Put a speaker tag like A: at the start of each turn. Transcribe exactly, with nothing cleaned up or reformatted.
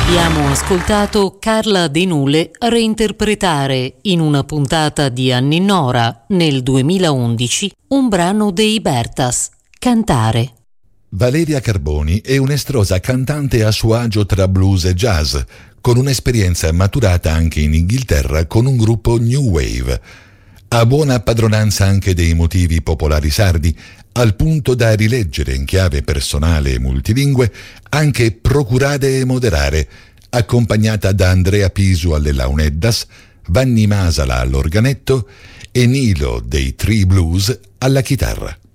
A: Abbiamo ascoltato Carla De Nule reinterpretare in una puntata di Anninora nel duemilaundici un brano dei Bertas, Cantare.
B: Valeria Carboni è un'estrosa cantante a suo agio tra blues e jazz, con un'esperienza maturata anche in Inghilterra con un gruppo New Wave. Ha buona padronanza anche dei motivi popolari sardi, al punto da rileggere in chiave personale e multilingue anche Procurare e moderare, accompagnata da Andrea Pisu alle launeddas, Vanni Masala all'organetto e Nilo dei Tree Blues alla chitarra.